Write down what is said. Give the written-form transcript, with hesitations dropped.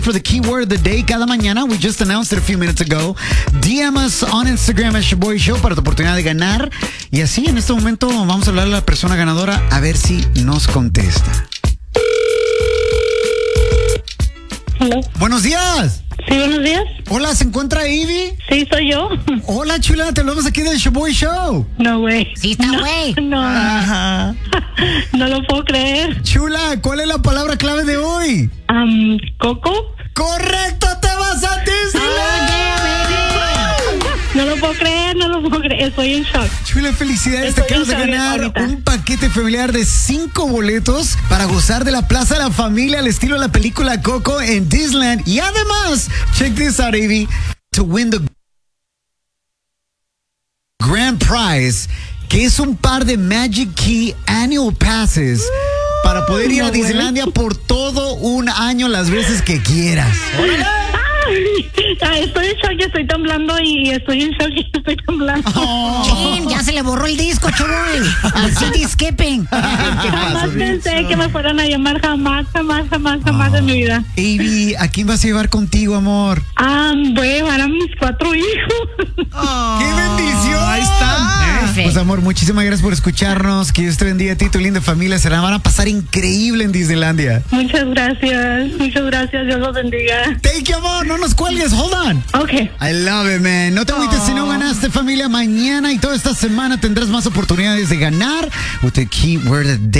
for the keyword of the day cada mañana. We just announced it a few minutes ago. DM us on Instagram at Shoboy Show para tu oportunidad de ganar. Y así, en este momento, vamos a hablar a la persona ganadora a ver si nos contesta. Hello. Buenos días. Sí, buenos días. Hola, ¿se encuentra Ivy? Sí, soy yo. Hola, chula, te hablamos aquí del Shoboy Show. No, güey. Sí está, güey. No, Ajá. no lo puedo creer. Chula, ¿cuál es la palabra clave de hoy? ¿Coco? ¡Correcto! ¡Te vas a Disneyland! No lo puedo creer, no lo puedo creer. Estoy en shock. Chula, felicidades. Estoy Te acabas de en shock ganar ahorita. un paquete familiar de 5 boletos para gozar de la Plaza de la Familia al estilo de la película Coco en Disneyland. Y además, check this out, Ivy, to win the grand prize, que es un par de Magic Key Annual Passes para poder ir a Disneylandia por todo un año las veces que quieras. Estoy en shock, estoy temblando y estoy en shock y estoy temblando. Chin, ya se le borró el disco, Choboy. Al City Skipping. Jamás pensé que me fueran a llamar, jamás en mi vida. Ivy, ¿a quién vas a llevar contigo, amor? Voy a llevar a mis 4 hijos. ¡Qué bendición! Ahí está. Perfecto. Pues amor, muchísimas gracias por escucharnos. Que Dios te bendiga a ti y tu linda familia. Se la van a pasar increíble en Disneylandia. Muchas gracias, Dios los bendiga. Take you, amor, no nos cuelgues, hold on. Okay. I love it, man. No te agüites si no ganaste, familia. Mañana y toda esta semana tendrás más oportunidades de ganar with the keyword of the day.